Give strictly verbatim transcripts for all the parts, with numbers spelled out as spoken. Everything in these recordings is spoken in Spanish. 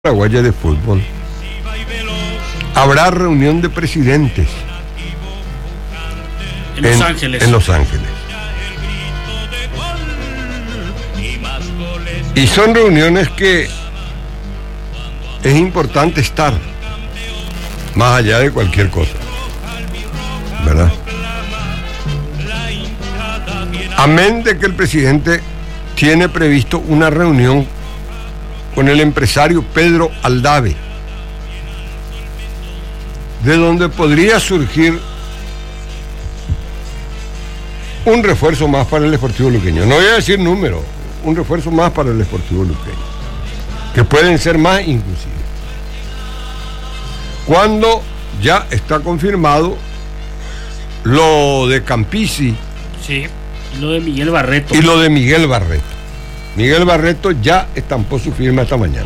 Paraguaya de fútbol. Habrá reunión de presidentes en Los en, Ángeles. En Los Ángeles. Y son reuniones que es importante estar, más allá de cualquier cosa, ¿verdad? Amén de que el presidente tiene previsto una reunión con el empresario Pedro Aldave, de donde podría surgir un refuerzo más para el Sportivo Luqueño. No voy a decir número, un refuerzo más para el Sportivo Luqueño, que pueden ser más inclusive. Cuando ya está confirmado lo de Campisi, sí, y lo de Miguel Barreto. Y lo de Miguel Barreto. Miguel Barreto ya estampó su firma esta mañana.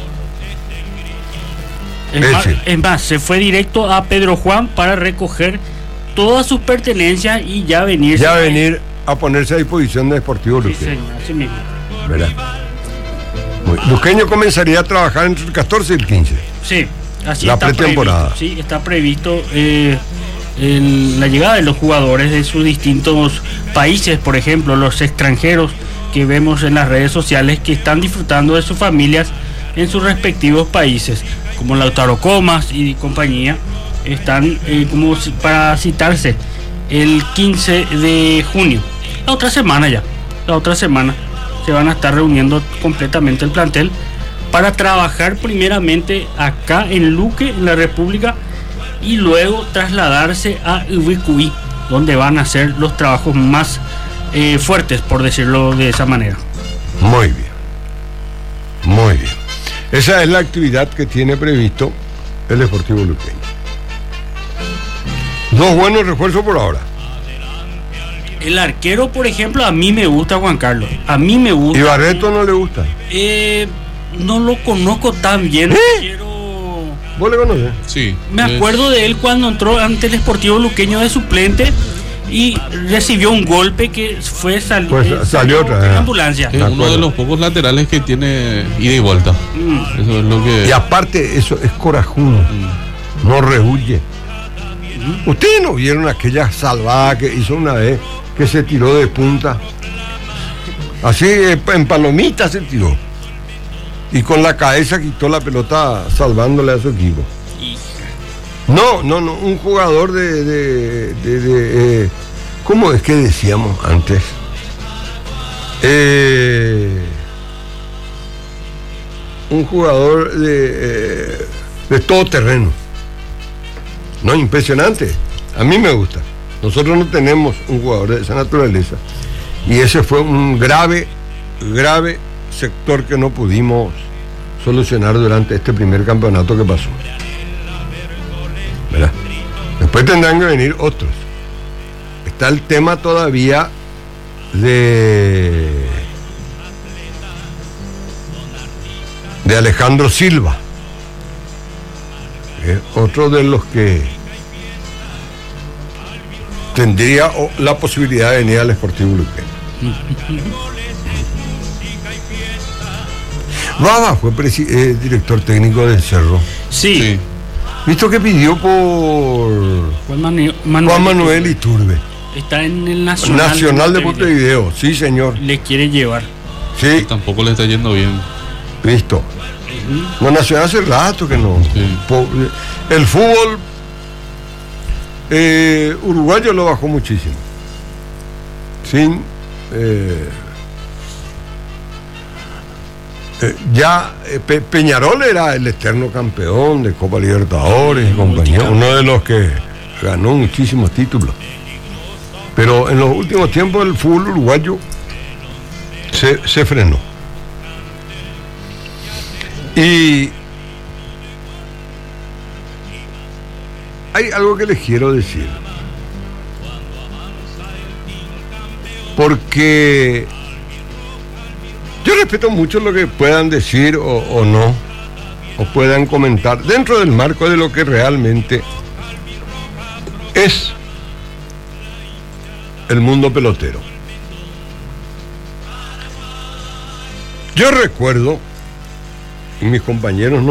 Es, es, más, es más, se fue directo a Pedro Juan para recoger todas sus pertenencias y ya venir. Ya venir a ponerse a disposición del Sportivo Luqueño. Sí, señor, así mismo. ¿Verdad? Muy, Luqueño comenzaría a trabajar entre el catorce y el quince. Sí, así la está pretemporada. Previsto, sí, está previsto eh, el, la llegada de los jugadores de sus distintos países, por ejemplo, los extranjeros que vemos en las redes sociales que están disfrutando de sus familias en sus respectivos países, como Lautaro Comas y compañía, están eh, como para citarse el quince de junio, la otra semana ya, la otra semana se van a estar reuniendo completamente el plantel para trabajar primeramente acá en Luque, en la República, y luego trasladarse a Ubicuí, donde van a hacer los trabajos más Eh, fuertes, por decirlo de esa manera. Muy bien, muy bien. Esa es la actividad que tiene previsto el Sportivo Luqueño. Dos buenos refuerzos por ahora. El arquero, por ejemplo, a mí me gusta Juan Carlos. A mí me gusta. ¿Y Barreto no le gusta? Eh, no lo conozco tan bien. ¿Eh? Quiero... ¿Vos le conoces? Sí. Me es... acuerdo de él cuando entró ante el Sportivo Luqueño de suplente y recibió un golpe que fue sali- pues eh, salió otra en ambulancia. Es uno de los pocos laterales que tiene ida y vuelta. Mm. Eso es lo que... Y aparte, eso es corajudo. Mm. No rehuye. Mm. Ustedes no vieron aquella salvada que hizo una vez, que se tiró de punta. Así, en palomita se tiró. Y con la cabeza quitó la pelota salvándole a su equipo. No, no, no, un jugador de, de, de, de eh, ¿cómo es que decíamos antes? Eh, un jugador de, eh, de todo terreno. No, impresionante. A mí me gusta. Nosotros no tenemos un jugador de esa naturaleza. Y ese fue un grave, grave sector que no pudimos solucionar durante este primer campeonato que pasó. ¿Verdad? Después tendrán que venir otros. Está el tema todavía de de Alejandro Silva, que es otro de los que tendría la posibilidad de venir al Sportivo Luqueño. Baba fue presi- eh, director técnico del Cerro. Sí. sí. ¿Visto que pidió por Juan, Manu- Manuel, Juan Manuel Iturbe? Está en el Nacional, Nacional de Montevideo, sí señor. Le quiere llevar. Sí. Tampoco le está yendo bien. Visto. Uh-huh. No, Nacional hace rato que no. Sí. El fútbol eh, uruguayo lo bajó muchísimo. Sin... Eh, Eh, ya eh, Pe- Peñarol era el eterno campeón de Copa Libertadores y compañía, uno de los que ganó muchísimos títulos. Pero en los últimos tiempos el fútbol uruguayo se, se frenó. Y hay algo que les quiero decir. Porque yo respeto mucho lo que puedan decir o, o no, o puedan comentar dentro del marco de lo que realmente es el mundo pelotero. Yo recuerdo mis compañeros no